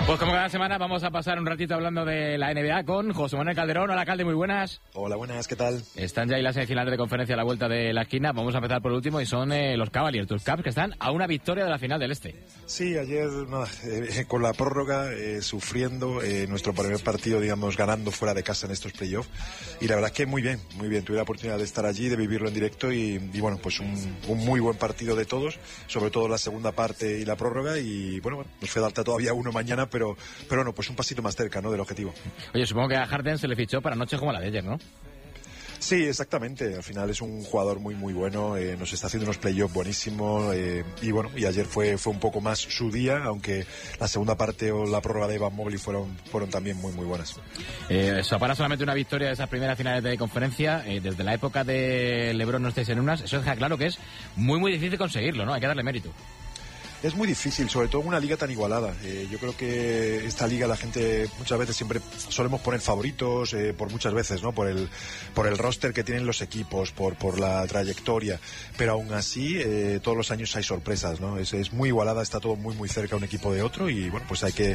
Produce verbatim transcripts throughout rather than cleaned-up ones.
Pues como cada semana vamos a pasar un ratito hablando de la N B A con José Manuel Calderón. Hola, Calde, muy buenas. Hola, buenas, ¿qué tal? Están ya ahí las semifinales de conferencia a la vuelta de la esquina. Vamos a empezar por el último y son eh, los Cavaliers, tus Caps, que están a una victoria de la final del Este. Sí, ayer nada, eh, con la prórroga, eh, sufriendo eh, nuestro primer partido, digamos, ganando fuera de casa en estos playoffs. Y la verdad es que muy bien, muy bien. Tuve la oportunidad de estar allí, de vivirlo en directo y, y bueno, pues un, un muy buen partido de todos, sobre todo la segunda parte y la prórroga. Y bueno, bueno nos falta todavía uno mañana, pero, pero no, pues un pasito más cerca, ¿no?, del objetivo. Oye, supongo que a Harden se le fichó para noches como la de ayer, ¿no? Sí, exactamente. Al final es un jugador muy muy bueno, eh, nos está haciendo unos playoffs buenísimos eh, y bueno, y ayer fue fue un poco más su día, aunque la segunda parte o la prórroga de Evan Mobley fueron fueron también muy muy buenas. Eh, eso para solamente una victoria de esas primeras finales de conferencia, eh, desde la época de LeBron no estáis en unas, eso deja claro que es muy muy difícil conseguirlo, ¿no? Hay que darle mérito. Es muy difícil, sobre todo en una liga tan igualada. Eh, yo creo que esta liga la gente muchas veces siempre solemos poner favoritos, eh, por muchas veces, ¿no? Por el por el roster que tienen los equipos, por por la trayectoria. Pero aún así, eh, todos los años hay sorpresas, ¿no? Es, es muy igualada, está todo muy muy cerca un equipo de otro y bueno, pues hay que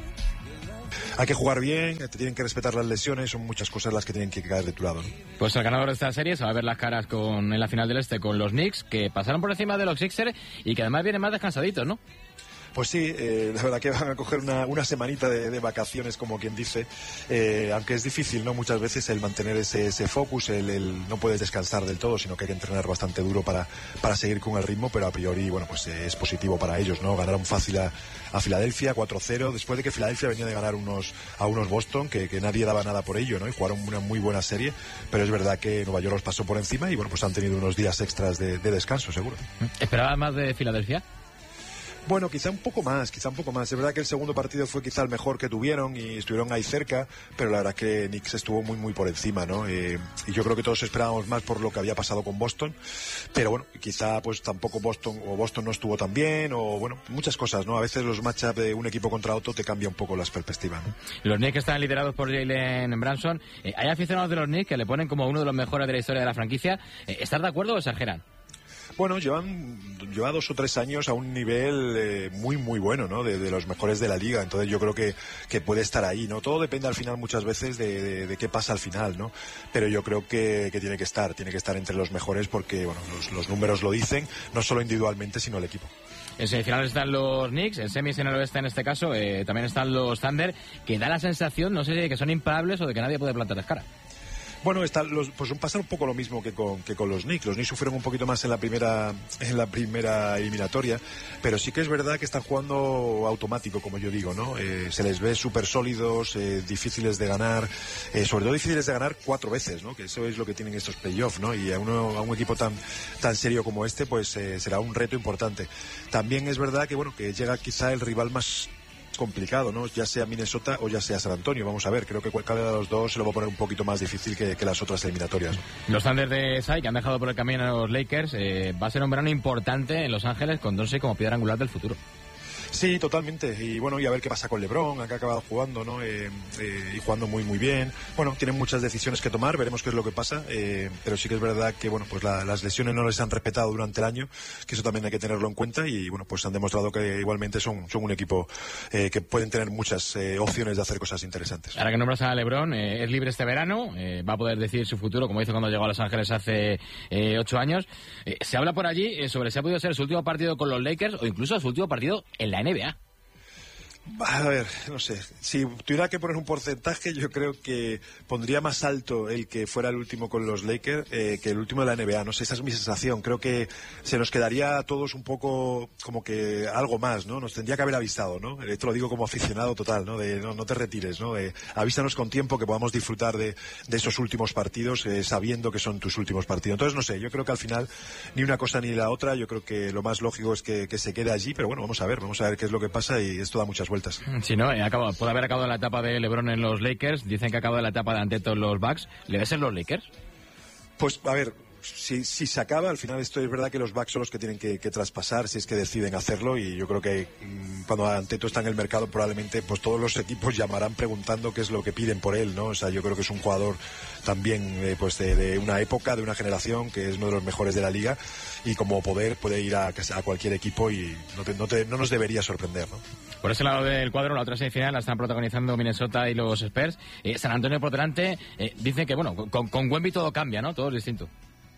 Hay que jugar bien, te tienen que respetar las lesiones, son muchas cosas las que tienen que caer de tu lado, ¿no? Pues el ganador de esta serie se va a ver las caras con en la final del Este con los Knicks, que pasaron por encima de los Sixers y que además vienen más descansaditos, ¿no? Pues sí, eh, la verdad que van a coger una, una semanita de, de vacaciones, como quien dice, eh, aunque es difícil, ¿no? Muchas veces el mantener ese, ese focus, el, el no puedes descansar del todo, sino que hay que entrenar bastante duro para, para seguir con el ritmo, pero a priori, bueno, pues eh, es positivo para ellos, ¿no? Ganaron fácil a, a Filadelfia, cuatro cero, después de que Filadelfia venía de ganar unos a unos Boston, que, que nadie daba nada por ello, ¿no? Y jugaron una muy buena serie, pero es verdad que Nueva York los pasó por encima y, bueno, pues han tenido unos días extras de, de descanso, seguro. ¿Esperabas más de Filadelfia? Bueno, quizá un poco más, quizá un poco más. Es verdad que el segundo partido fue quizá el mejor que tuvieron y estuvieron ahí cerca, pero la verdad que Knicks estuvo muy, muy por encima, ¿no? Eh, y yo creo que todos esperábamos más por lo que había pasado con Boston, pero bueno, quizá pues tampoco Boston, o Boston no estuvo tan bien, o bueno, muchas cosas, ¿no? A veces los matchups de un equipo contra otro te cambia un poco las perspectivas, ¿no? Los Knicks están liderados por Jalen Brunson. Eh, hay aficionados de los Knicks que le ponen como uno de los mejores de la historia de la franquicia. Eh, ¿Estás de acuerdo o exageran? Bueno, llevan, lleva dos o tres años a un nivel eh, muy, muy bueno, ¿no? De, de los mejores de la liga. Entonces yo creo que, que puede estar ahí, ¿no? Todo depende al final muchas veces de, de, de qué pasa al final, ¿no? Pero yo creo que, que tiene que estar, tiene que estar entre los mejores porque, bueno, los, los números lo dicen, no solo individualmente, sino el equipo. En semifinales están los Knicks, en semis en el oeste en este caso, eh, también están los Thunder, que da la sensación, no sé si de que son imparables o de que nadie puede plantarles cara. Bueno, está los, pues pasa un poco lo mismo que con, que con los Knicks. Los Knicks sufrieron un poquito más en la primera en la primera eliminatoria, pero sí que es verdad que están jugando automático, como yo digo, ¿no? Eh, se les ve súper sólidos, eh, difíciles de ganar, eh, sobre todo difíciles de ganar cuatro veces, ¿no? Que eso es lo que tienen estos playoffs, ¿no? Y a, uno, a un equipo tan tan serio como este, pues eh, será un reto importante. También es verdad que, bueno, que llega quizá el rival más complicado, ¿no? Ya sea Minnesota o ya sea San Antonio. Vamos a ver, creo que cada de los dos se lo va a poner un poquito más difícil que, que las otras eliminatorias. Los Thunder de Sai, que han dejado por el camino a los Lakers, eh, va a ser un verano importante en Los Ángeles con Doncic como piedra angular del futuro. Sí, totalmente. Y bueno, y a ver qué pasa con LeBron, que ha acabado jugando, ¿no? Eh, eh, y jugando muy, muy bien. Bueno, tienen muchas decisiones que tomar, veremos qué es lo que pasa. Eh, pero sí que es verdad que, bueno, pues la, las lesiones no les han respetado durante el año, que eso también hay que tenerlo en cuenta. Y bueno, pues han demostrado que igualmente son, son un equipo eh, que pueden tener muchas eh, opciones de hacer cosas interesantes. Ahora que nombras a LeBron, eh, es libre este verano, eh, va a poder decidir su futuro, como hizo cuando llegó a Los Ángeles hace eh, ocho años. Eh, se habla por allí eh, sobre si ha podido ser su último partido con los Lakers o incluso su último partido en la N B A. A ver, no sé, si tuviera que poner un porcentaje, yo creo que pondría más alto el que fuera el último con los Lakers eh, que el último de la N B A. No sé, esa es mi sensación. Creo que se nos quedaría a todos un poco como que algo más, ¿no? Nos tendría que haber avisado, ¿no? Esto lo digo como aficionado total, ¿no? De no, no te retires, ¿no? De, avísanos con tiempo que podamos disfrutar de, de esos últimos partidos eh, sabiendo que son tus últimos partidos. Entonces, no sé, yo creo que al final ni una cosa ni la otra. Yo creo que lo más lógico es que, que se quede allí, pero bueno, vamos a ver, vamos a ver qué es lo que pasa y esto da muchas vueltas. Sí, no, eh, acabo, puede haber acabado la etapa de LeBron en los Lakers, dicen que ha acabado la etapa de Antetokounmpo en los Bucks. ¿Le ves en los Lakers? Pues, a ver, si, si se acaba, al final esto es verdad que los backs son los que tienen que, que traspasar si es que deciden hacerlo, y yo creo que mmm, cuando Antetokounmpo está en el mercado probablemente pues todos los equipos llamarán preguntando qué es lo que piden por él, ¿no? O sea, yo creo que es un jugador también eh, pues de, de una época, de una generación, que es uno de los mejores de la liga, y como poder puede ir a, a cualquier equipo y no, te, no, te, no nos debería sorprender, ¿no? Por ese lado del cuadro, la otra semifinal la están protagonizando Minnesota y los Spurs. Eh, San Antonio por delante, eh, dicen que bueno, con, con Wemby todo cambia, ¿no? Todo es distinto.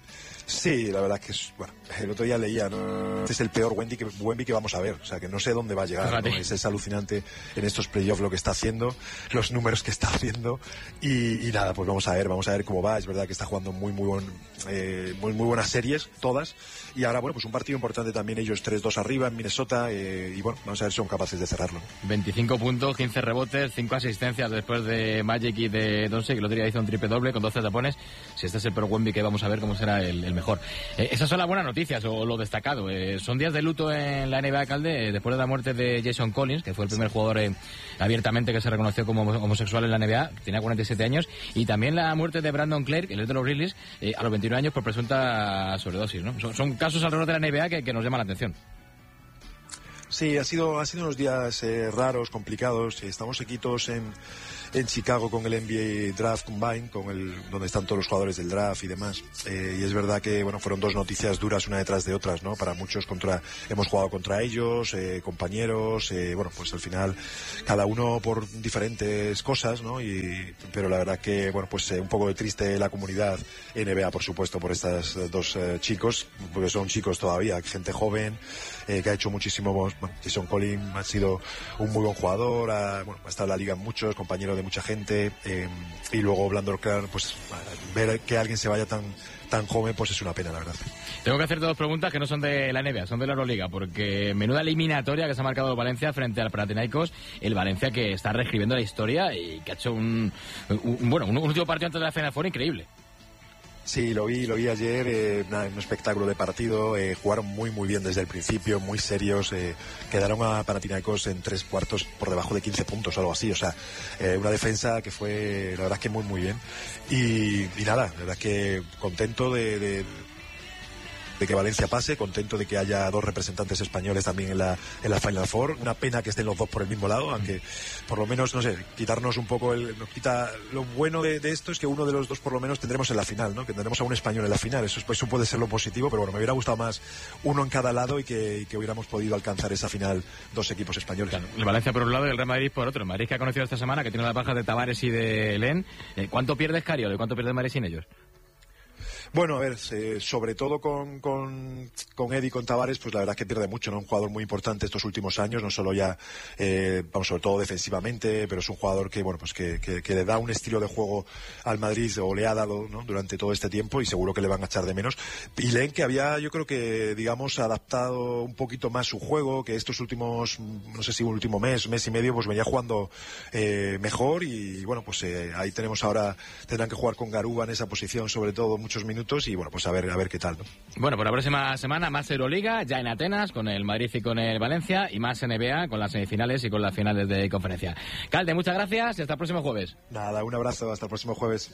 Sí, la verdad que es, bueno, el otro día leía, ¿no? Este es el peor Wemby que, Wemby que vamos a ver, o sea, que no sé dónde va a llegar, ¿no? es, es alucinante en estos playoffs lo que está haciendo, los números que está haciendo, y, y nada, pues vamos a ver, vamos a ver cómo va. Es verdad que está jugando muy muy buen, eh, muy, muy buenas series, todas, y ahora, bueno, pues un partido importante también, ellos tres dos arriba en Minnesota, eh, y bueno, vamos a ver si son capaces de cerrarlo. veinticinco puntos, quince rebotes, cinco asistencias después de Magic y de Doncic, que el otro día hizo un triple doble con doce tapones. Si este es el peor Wemby que vamos a ver, cómo será el, el mejor. Eh, esas son las buenas noticias, o lo destacado. Eh, son días de luto en la N B A, Calde, eh, después de la muerte de Jason Collins, que fue el primer jugador eh, abiertamente que se reconoció como homosexual en la N B A, tenía cuarenta y siete años, y también la muerte de Brandon Clark, el de los Grizzlies, eh, a los veintiuno años por presunta sobredosis, ¿no? Son, son casos alrededor de la N B A que, que nos llaman la atención. Sí, ha sido, ha sido unos días eh, raros, complicados. Estamos aquí todos en, en Chicago con el N B A Draft Combine, con el, donde están todos los jugadores del draft y demás. Eh, y es verdad que, bueno, fueron dos noticias duras una detrás de otras, ¿no? Para muchos contra, hemos jugado contra ellos, eh, compañeros, eh, bueno, pues al final cada uno por diferentes cosas, ¿no? Y, pero la verdad que, bueno, pues eh, un poco triste la comunidad N B A, por supuesto, por estos eh, dos eh, chicos, porque son chicos todavía, gente joven, eh, que ha hecho muchísimo. Bueno, Jason Collins ha sido un muy buen jugador, ha, bueno, ha estado en la liga en muchos, compañero de mucha gente, eh, y luego Brandon Clark, pues ver que alguien se vaya tan tan joven, pues es una pena, la verdad. Tengo que hacerte dos preguntas que no son de la N B A, son de la Euroliga, porque menuda eliminatoria que se ha marcado el Valencia frente al Panathinaikos, el Valencia que está reescribiendo la historia y que ha hecho un, un bueno, un último partido antes de la Final Four increíble. Sí, lo vi, lo vi ayer, eh, nada, un espectáculo de partido, eh, jugaron muy muy bien desde el principio, muy serios, eh, quedaron a Panathinaikos en tres cuartos por debajo de quince puntos o algo así, o sea, eh, una defensa que fue, la verdad que muy muy bien, y, y nada, la verdad que contento de... de de que Valencia pase, contento de que haya dos representantes españoles también en la en la Final Four. Una pena que estén los dos por el mismo lado, aunque por lo menos, no sé, quitarnos un poco el, nos quita lo bueno de, de esto es que uno de los dos por lo menos tendremos en la final, ¿no? Que tendremos a un español en la final. Eso, eso puede ser lo positivo, pero bueno, me hubiera gustado más uno en cada lado y que, y que hubiéramos podido alcanzar esa final dos equipos españoles. Claro, el Valencia por un lado y el Real Madrid por otro. El Madrid que ha conocido esta semana, que tiene las bajas de Tavares y de Len. Eh, ¿Cuánto pierde Escariolo y cuánto pierde el Madrid sin ellos? Bueno, a ver, eh, sobre todo con, con, con Eddie y con Tavares, pues la verdad que pierde mucho, ¿no? Un jugador muy importante estos últimos años, no solo ya, eh, vamos, sobre todo defensivamente, pero es un jugador que, bueno, pues que, que, que le da un estilo de juego al Madrid, o le ha dado, ¿no? Durante todo este tiempo, y seguro que le van a echar de menos. Y Len, que había, yo creo que, digamos, adaptado un poquito más su juego, que estos últimos, no sé si un último mes, mes y medio, pues venía jugando eh, mejor, y bueno, pues eh, ahí tenemos ahora, tendrán que jugar con Garuba en esa posición, sobre todo, muchos minutos. Y bueno, pues a ver a ver qué tal, ¿no? Bueno, por la próxima semana más Euroliga, ya en Atenas, con el Madrid y con el Valencia, y más N B A, con las semifinales y con las finales de conferencia. Calde, muchas gracias y hasta el próximo jueves. Nada, un abrazo, hasta el próximo jueves.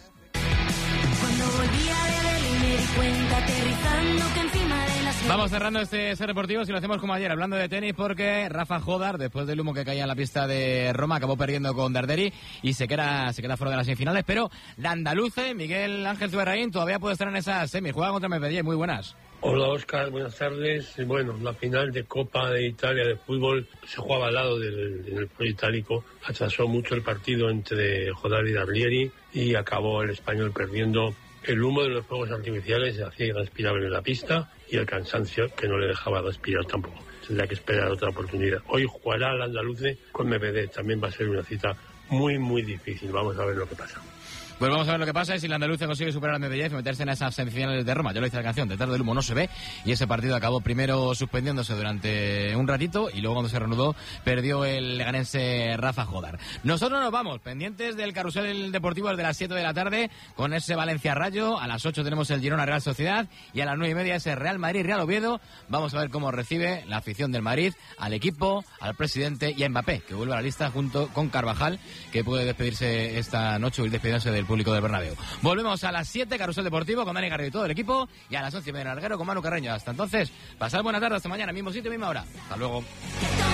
Cuando volví a beber y me di cuenta aterrizando que encima de las... Vamos cerrando este Ser Deportivo, si lo hacemos como ayer, hablando de tenis, porque Rafa Jodar, después del humo que caía en la pista de Roma, acabó perdiendo con Darderi y se queda, se queda fuera de las semifinales, pero la andaluce, Miguel Ángel Zuberraín, todavía puede estar en esas semis. Juega contra Medvedev, muy buenas. Hola Óscar, buenas tardes. Bueno, la final de Copa de Italia de fútbol se jugaba al lado del, del Polo Itálico. Atrasó mucho el partido entre Jodar y Darlieri y acabó el español perdiendo. El humo de los fuegos artificiales hacía irrespirable en la pista y el cansancio que no le dejaba respirar tampoco. Tendrá que esperar otra oportunidad. Hoy jugará el andaluce con Medvedev. También va a ser una cita muy, muy difícil. Vamos a ver lo que pasa. Pues vamos a ver lo que pasa y si la Andalucía consigue superar a Medvedev y meterse en esas semifinales de Roma. Ya lo dice la canción, detrás del humo no se ve, y ese partido acabó primero suspendiéndose durante un ratito y luego cuando se reanudó perdió el leganense Rafa Jodar. Nosotros nos vamos, pendientes del carrusel deportivo desde las siete de la tarde con ese Valencia Rayo. A las ocho tenemos el Girona Real Sociedad y a las nueve y media ese Real Madrid Real Oviedo. Vamos a ver cómo recibe la afición del Madrid al equipo, al presidente y a Mbappé, que vuelve a la lista junto con Carvajal, que puede despedirse esta noche o ir despidiéndose del el público del Bernabéu. Volvemos a las siete, Carrusel Deportivo, con Dani Garrido y todo el equipo, y a las once y media en Alguero con Manu Carreño. Hasta entonces, pasad buena tarde, hasta mañana, mismo sitio, misma hora. Hasta luego.